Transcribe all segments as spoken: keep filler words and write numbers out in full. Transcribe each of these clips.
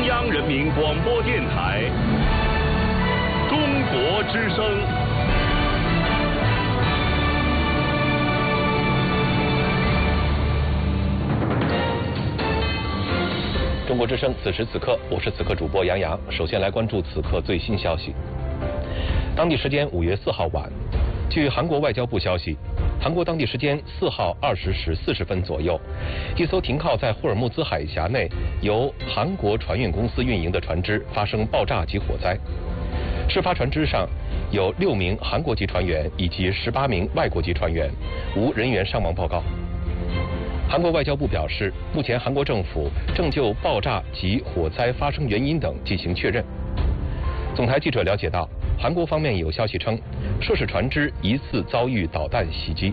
中央人民广播电台中国之声。 中国之声，此时此刻，我是此刻主播杨洋。首先来关注此刻最新消息。当地时间五月四号晚，据韩国外交部消息，韩国当地时间四号二十时四十分左右，一艘停靠在霍尔木兹海峡内由韩国船运公司运营的船只发生爆炸及火灾。事发船只上有六名韩国籍船员以及十八名外国籍船员，无人员伤亡报告。韩国外交部表示，目前韩国政府正就爆炸及火灾发生原因等进行确认。总台记者了解到，韩国方面有消息称，涉事船只疑似遭遇导弹袭击。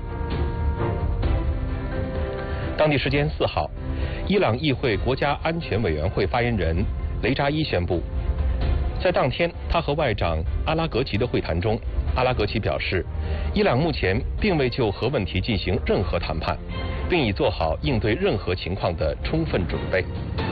当地时间四号，伊朗议会国家安全委员会发言人雷扎伊宣布，在当天他和外长阿拉格齐的会谈中，阿拉格齐表示，伊朗目前并未就核问题进行任何谈判，并已做好应对任何情况的充分准备。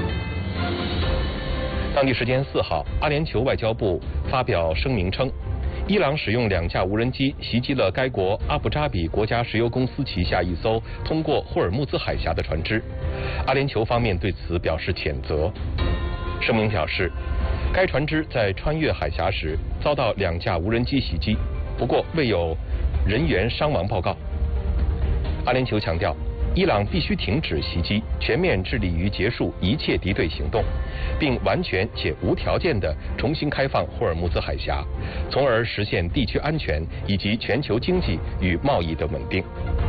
当地时间四号，阿联酋外交部发表声明称，伊朗使用两架无人机袭击了该国阿布扎比国家石油公司旗下一艘通过霍尔木兹海峡的船只。阿联酋方面对此表示谴责。声明表示，该船只在穿越海峡时遭到两架无人机袭击，不过未有人员伤亡报告。阿联酋强调，伊朗必须停止袭击，全面致力于结束一切敌对行动，并完全且无条件地重新开放霍尔木兹海峡，从而实现地区安全以及全球经济与贸易的稳定。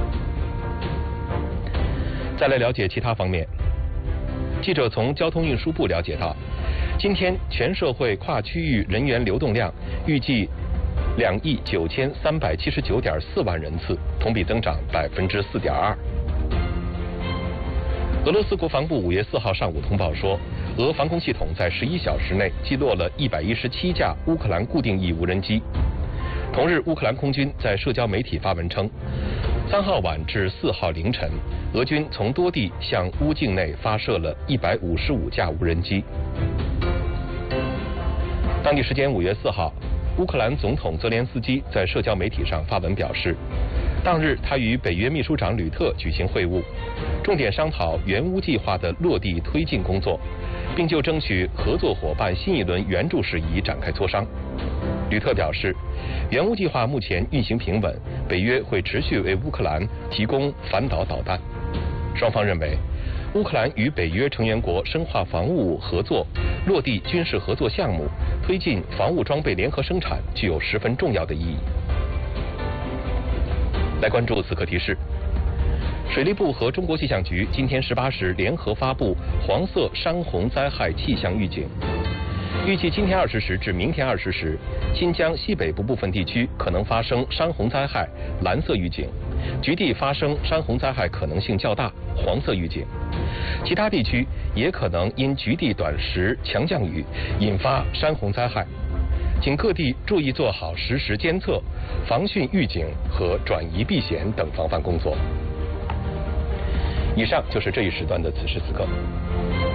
再来了解其他方面，记者从交通运输部了解到，今天全社会跨区域人员流动量预计两亿九千三百七十九点四万人次，同比增长百分之四点二。俄罗斯国防部五月四号上午通报说，俄防空系统在十一小时内击落了一百一十七架乌克兰固定翼无人机。同日，乌克兰空军在社交媒体发文称，三号晚至四号凌晨，俄军从多地向乌境内发射了一百五十五架无人机。当地时间五月四号，乌克兰总统泽连斯基在社交媒体上发文表示，当日他与北约秘书长吕特举行会晤，重点商讨援乌计划的落地推进工作，并就争取合作伙伴新一轮援助事宜展开磋商。吕特表示，援乌计划目前运行平稳，北约会持续为乌克兰提供反导导弹。双方认为，乌克兰与北约成员国深化防务合作，落地军事合作项目，推进防务装备联合生产，具有十分重要的意义。来关注此刻提示，水利部和中国气象局今天十八时联合发布黄色山洪灾害气象预警。预计今天二十时至明天二十时，新疆西北部部分地区可能发生山洪灾害，蓝色预警；局地发生山洪灾害可能性较大，黄色预警。其他地区也可能因局地短时强降雨引发山洪灾害，请各地注意做好实时监测、防汛预警和转移避险等防范工作。以上就是这一时段的此时此刻。